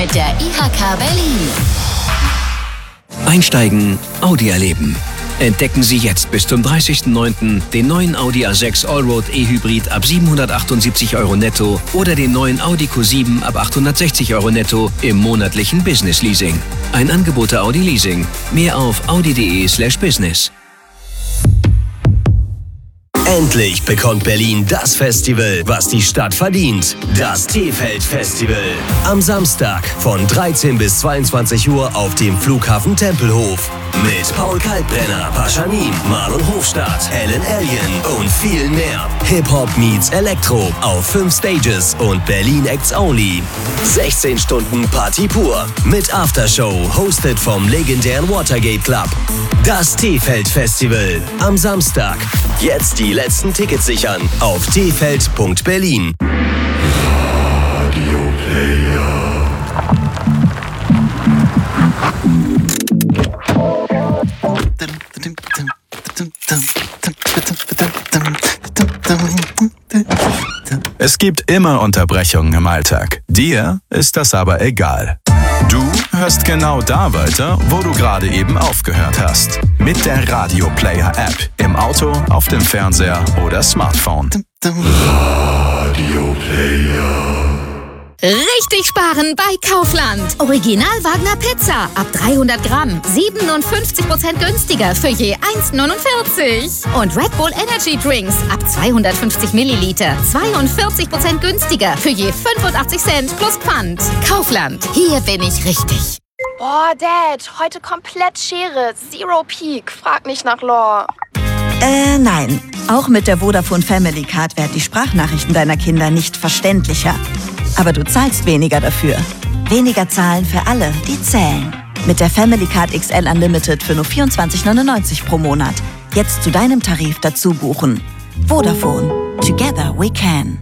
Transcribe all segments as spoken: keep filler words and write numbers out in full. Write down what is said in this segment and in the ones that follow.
mit der I H K Berlin. Einsteigen, Audi erleben. Entdecken Sie jetzt bis zum dreißigsten neunten den neuen Audi A sechs Allroad E-Hybrid ab siebenhundertachtundsiebzig Euro netto oder den neuen Audi Q sieben ab achthundertsechzig Euro netto im monatlichen Business Leasing. Ein Angebot der Audi Leasing. Mehr auf audi.de slash business. Endlich bekommt Berlin das Festival, was die Stadt verdient. Das T-Feld-Festival. Am Samstag von dreizehn bis zweiundzwanzig Uhr auf dem Flughafen Tempelhof. Mit Paul Kalkbrenner, Paschanim, Marlon Hofstadt, Ellen Allien und viel mehr. Hip-Hop meets Elektro auf fünf Stages und Berlin Acts Only. sechzehn Stunden Party pur mit Aftershow, hosted vom legendären Watergate Club. Das T-Feld-Festival am Samstag. Jetzt die letzten Tickets sichern auf t feld punkt berlin. Radio Player. Es gibt immer Unterbrechungen im Alltag. Dir ist das aber egal. Du hörst genau da weiter, wo du gerade eben aufgehört hast. Mit der Radio Player App. Im Auto, auf dem Fernseher oder Smartphone. Radio Player. Richtig sparen bei Kaufland. Original Wagner Pizza ab dreihundert Gramm. siebenundfünfzig Prozent günstiger für je eins neunundvierzig. Und Red Bull Energy Drinks ab zweihundertfünfzig Milliliter. zweiundvierzig Prozent günstiger für je fünfundachtzig Cent plus Pfand. Kaufland. Hier bin ich richtig. Boah, Dad, heute komplett Schere. Zero Peak. Frag nicht nach Lore. Äh, nein. Auch mit der Vodafone Family Card werden die Sprachnachrichten deiner Kinder nicht verständlicher. Aber du zahlst weniger dafür. Weniger zahlen für alle, die zählen. Mit der Family Card X L Unlimited für nur vierundzwanzig neunundneunzig pro Monat. Jetzt zu deinem Tarif dazu buchen. Vodafone. Together we can.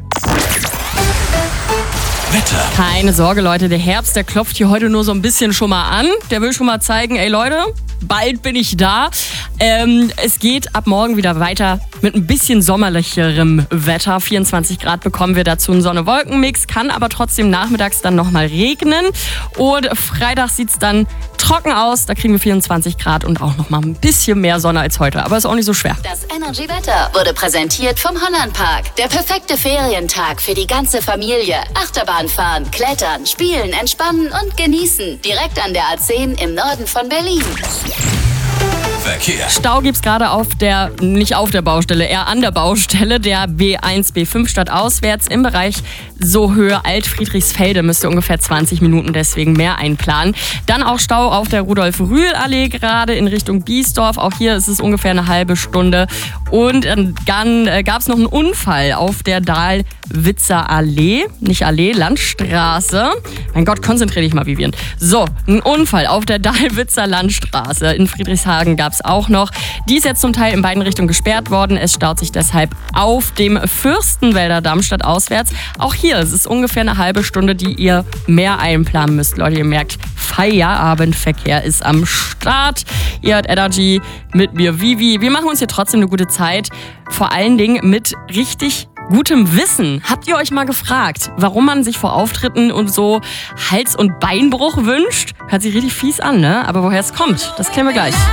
Wetter. Keine Sorge, Leute, der Herbst, der klopft hier heute nur so ein bisschen schon mal an. Der will schon mal zeigen, ey Leute, bald bin ich da. Ähm, es geht ab morgen wieder weiter mit ein bisschen sommerlicherem Wetter. vierundzwanzig Grad bekommen wir dazu einen Sonne-Wolken-Mix, kann aber trotzdem nachmittags dann nochmal regnen. Und Freitag sieht es dann trocken aus, da kriegen wir vierundzwanzig Grad und auch nochmal ein bisschen mehr Sonne als heute. Aber ist auch nicht so schwer. Das Energy-Wetter wurde präsentiert vom Hollandpark. Der perfekte Ferientag für die ganze Familie. Achterbahn fahren, klettern, spielen, entspannen und genießen. Direkt an der A zehn im Norden von Berlin. Verkehr. Stau gibt's gerade auf der, nicht auf der Baustelle, eher an der Baustelle, der B eins, B fünf stadtauswärts im Bereich so Höhe Alt-Friedrichsfelde. Müsst ihr ungefähr zwanzig Minuten deswegen mehr einplanen. Dann auch Stau auf der Rudolf-Rühl-Allee gerade in Richtung Biesdorf. Auch hier ist es ungefähr eine halbe Stunde. Und dann äh, gab es noch einen Unfall auf der Dahlwitzer Allee, nicht Allee, Landstraße. Mein Gott, konzentrier dich mal, Vivian. So, ein Unfall auf der Dahlwitzer Landstraße in Friedrichshagen gab es auch noch. Die ist jetzt zum Teil in beiden Richtungen gesperrt worden. Es staut sich deshalb auf dem Fürstenwälder Damm stadtauswärts. Auch hier ist es ungefähr eine halbe Stunde, die ihr mehr einplanen müsst. Leute, ihr merkt, Feierabendverkehr ist am Start. Ihr hört Energy mit mir, Vivi. Wir machen uns hier trotzdem eine gute Zeit. Vor allen Dingen mit richtig gutem Wissen. Habt ihr euch mal gefragt, warum man sich vor Auftritten und so Hals- und Beinbruch wünscht? Hört sich richtig fies an, ne? Aber woher es kommt, das klären wir gleich.